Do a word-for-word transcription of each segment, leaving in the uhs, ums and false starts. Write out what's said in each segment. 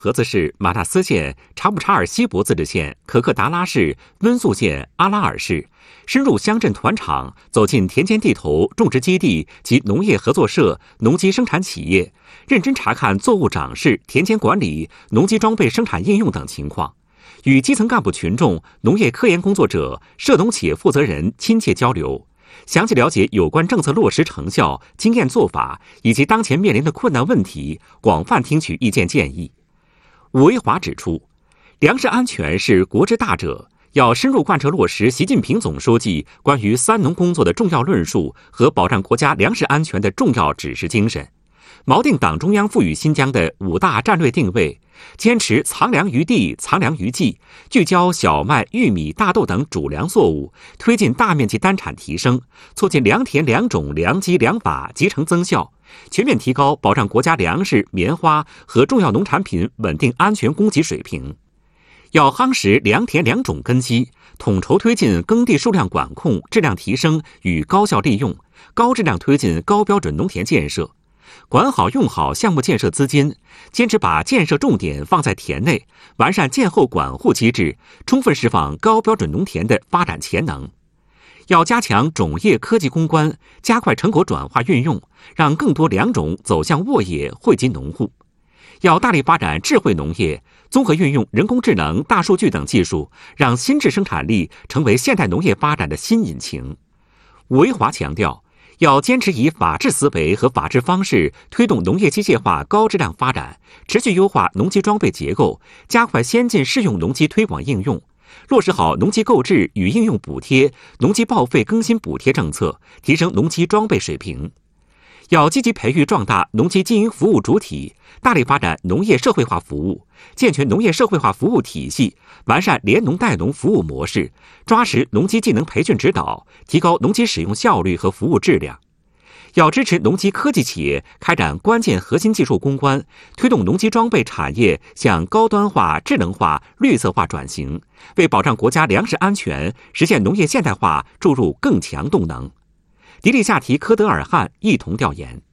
菏泽市马纳斯县查布查尔西博自治县可克达拉市温宿县阿拉尔市，深入乡镇团场，走进田间地头、种植基地及农业合作社、农机生产企业，认真查看作物长势、田间管理、农机装备生产应用等情况，与基层干部群众、农业科研工作者、涉农企业负责人亲切交流，详细了解有关政策落实成效、经验做法以及当前面临的困难问题，广泛听取意见建议。伍维华指出，粮食安全是国之大者，要深入贯彻落实习近平总书记关于三农工作的重要论述和保障国家粮食安全的重要指示精神，锚定党中央赋予新疆的五大战略定位，坚持藏粮于地、藏粮于技，聚焦小麦、玉米、大豆等主粮作物，推进大面积单产提升，促进良田、良种、良机、良法集成增效，全面提高保障国家粮食、棉花和重要农产品稳定安全供给水平。要夯实良田良种根基，统筹推进耕地数量管控、质量提升与高效利用，高质量推进高标准农田建设，管好用好项目建设资金，坚持把建设重点放在田内，完善建后管护机制，充分释放高标准农田的发展潜能。要加强种业科技攻关，加快成果转化运用，让更多良种走向沃野，惠及农户。要大力发展智慧农业，综合运用人工智能、大数据等技术，让新质生产力成为现代农业发展的新引擎。伍维华强调，要坚持以法治思维和法治方式推动农业机械化高质量发展，持续优化农机装备结构，加快先进适用农机推广应用，落实好农机购置与应用补贴、农机报废更新补贴政策，提升农机装备水平。要积极培育壮大农机经营服务主体，大力发展农业社会化服务，健全农业社会化服务体系，完善联农带农服务模式，抓实农机技能培训指导，提高农机使用效率和服务质量。要支持农机科技企业开展关键核心技术攻关，推动农机装备产业向高端化、智能化、绿色化转型，为保障国家粮食安全、实现农业现代化注入更强动能。迪丽夏提科德尔汗一同调研。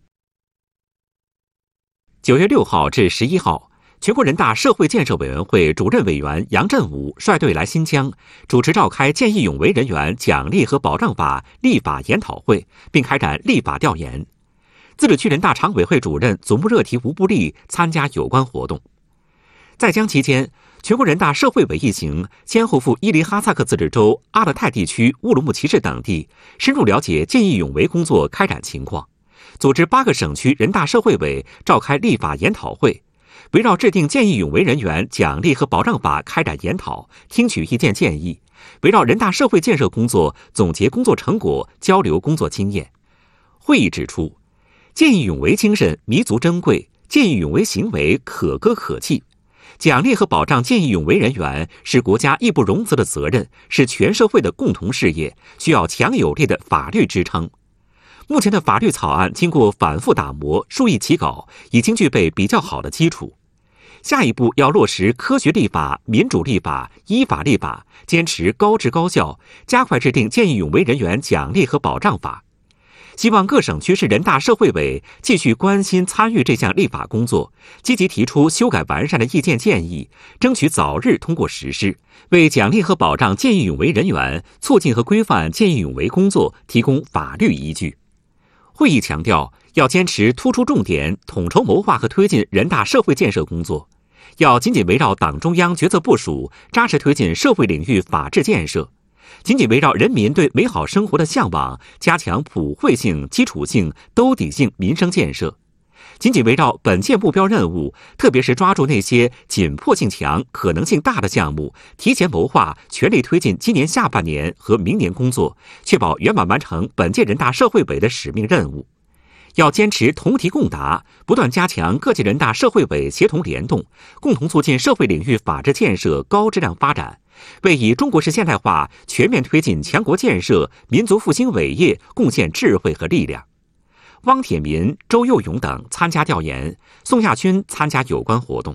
九月六号至十一号，全国人大社会建设委员会主任委员杨振武率队来新疆，主持召开见义勇为人员奖励和保障法立法研讨会，并开展立法调研。自治区人大常委会主任祖木热提吴布利参加有关活动。在疆期间，全国人大社会委一行先后赴伊犁哈萨克自治州、阿勒泰地区、乌鲁木齐市等地，深入了解见义勇为工作开展情况，组织八个省区人大社会委召开立法研讨会，围绕制定见义勇为人员奖励和保障法开展研讨，听取意见建议，围绕人大社会建设工作总结工作成果，交流工作经验。会议指出，见义勇为精神弥足珍贵，见义勇为行为可歌可泣。奖励和保障见义勇为人员是国家义不容辞的责任，是全社会的共同事业，需要强有力的法律支撑。目前的法律草案经过反复打磨、数易起稿，已经具备比较好的基础。下一步要落实科学立法、民主立法、依法立法，坚持高质高效，加快制定见义勇为人员奖励和保障法。希望各省区市人大社会委继续关心参与这项立法工作，积极提出修改完善的意见建议，争取早日通过实施，为奖励和保障见义勇为人员、促进和规范见义勇为工作提供法律依据。会议强调，要坚持突出重点，统筹谋划和推进人大社会建设工作，要紧紧围绕党中央决策部署，扎实推进社会领域法治建设，紧紧围绕人民对美好生活的向往，加强普惠性、基础性、兜底性民生建设，紧紧围绕本届目标任务，特别是抓住那些紧迫性强、可能性大的项目，提前谋划，全力推进今年下半年和明年工作，确保圆满完成本届人大社会委的使命任务。要坚持同题共答，不断加强各级人大社会委协同联动，共同促进社会领域法治建设高质量发展，为以中国式现代化全面推进强国建设、民族复兴伟业贡献智慧和力量。汪铁民、周佑勇等参加调研，宋亚军参加有关活动。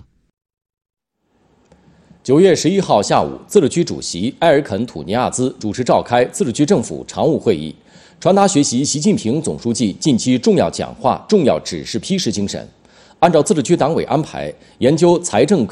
九月十一号下午，自治区主席埃尔肯土尼亚兹主持召开自治区政府常务会议，传达学习习近平总书记近期重要讲话、重要指示批示精神，按照自治区党委安排，研究财政